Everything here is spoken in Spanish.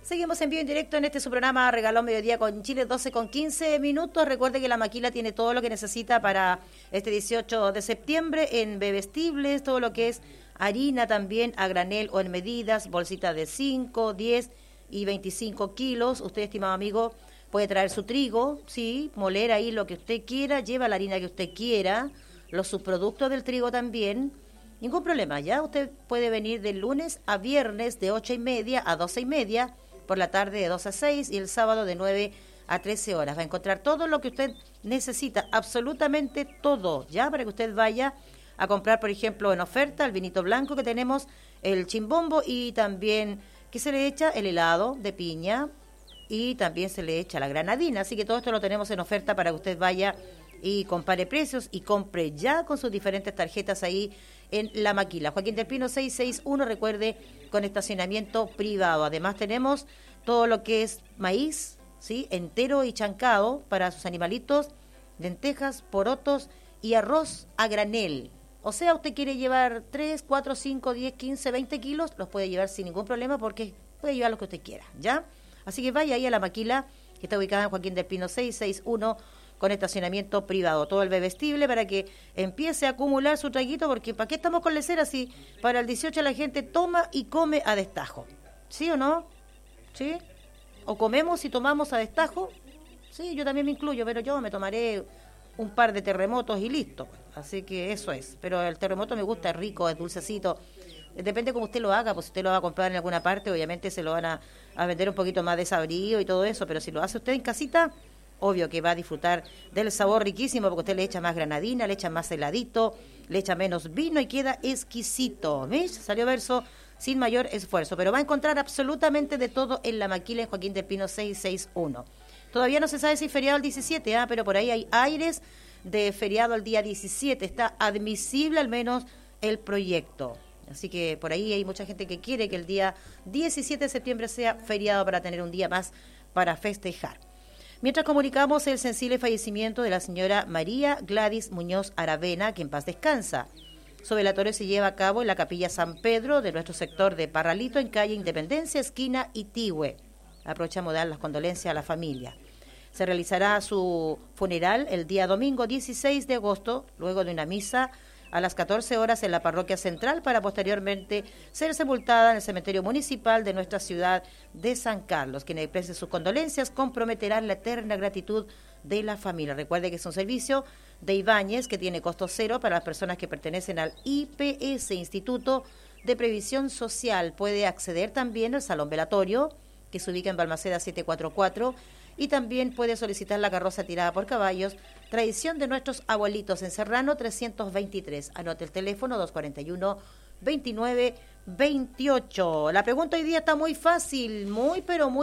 Seguimos en vivo en directo en este su programa Regalón Mediodía con Chile, 12:15. Recuerde que la maquila tiene todo lo que necesita para este 18 de septiembre en bebestibles, todo lo que es harina también a granel o en medidas, bolsitas de 5, 10 y 25 kilos. Usted, estimado amigo, puede traer su trigo, sí, moler ahí lo que usted quiera, lleva la harina que usted quiera, los subproductos del trigo también. Ningún problema, ya usted puede venir de lunes a viernes de 8:30 a 12:30, por la tarde de 2 a 6 y el sábado de 9 a 13 horas. Va a encontrar todo lo que usted necesita, absolutamente todo, ya, para que usted vaya a comprar, por ejemplo, en oferta el vinito blanco que tenemos, el chimbombo, y también que se le echa el helado de piña y también se le echa la granadina. Así que todo esto lo tenemos en oferta para que usted vaya y compare precios y compre ya con sus diferentes tarjetas ahí en La Maquila. Joaquín del Pino 661, recuerde, con estacionamiento privado. Además tenemos todo lo que es maíz, ¿sí?, entero y chancado para sus animalitos, lentejas, porotos y arroz a granel. O sea, usted quiere llevar 3, 4, 5, 10, 15, 20 kilos, los puede llevar sin ningún problema porque puede llevar lo que usted quiera, ¿ya? Así que vaya ahí a La Maquila, que está ubicada en Joaquín del Pino 661, con estacionamiento privado, todo el bebestible para que empiece a acumular su traguito, porque ¿para qué estamos con leceras si para el 18 la gente toma y come a destajo? ¿Sí o no? ¿Sí? ¿O comemos y tomamos a destajo? Sí, yo también me incluyo, pero yo me tomaré un par de terremotos y listo. Así que eso es. Pero el terremoto me gusta, es rico, es dulcecito. Depende cómo usted lo haga, pues si usted lo va a comprar en alguna parte, obviamente se lo van a vender un poquito más desabrido y todo eso, pero si lo hace usted en casita, obvio que va a disfrutar del sabor riquísimo, porque usted le echa más granadina, le echa más heladito, le echa menos vino y queda exquisito. ¿Ves? Salió verso sin mayor esfuerzo, pero va a encontrar absolutamente de todo en La Maquila, en Joaquín del Pino 661. Todavía no se sabe si feriado el 17, pero por ahí hay aires de feriado el día 17. Está admisible al menos el proyecto. Así que por ahí hay mucha gente que quiere que el día 17 de septiembre sea feriado para tener un día más para festejar. Mientras comunicamos el sensible fallecimiento de la señora María Gladys Muñoz Aravena, que en paz descansa. Su velatorio se lleva a cabo en la Capilla San Pedro de nuestro sector de Parralito, en calle Independencia, esquina Itigüe. Aprovechamos de dar las condolencias a la familia. Se realizará su funeral el día domingo 16 de agosto, luego de una misa a las 14 horas en la parroquia central, para posteriormente ser sepultada en el cementerio municipal de nuestra ciudad de San Carlos. Quien exprese sus condolencias comprometerán la eterna gratitud de la familia. Recuerde que es un servicio de Ibáñez que tiene costo cero para las personas que pertenecen al IPS, Instituto de Previsión Social. Puede acceder también al salón velatorio, que se ubica en Balmaceda 744, y también puede solicitar la carroza tirada por caballos, tradición de nuestros abuelitos, en Serrano 323. Anote el teléfono 241-2928. La pregunta hoy día está muy fácil, muy pero muy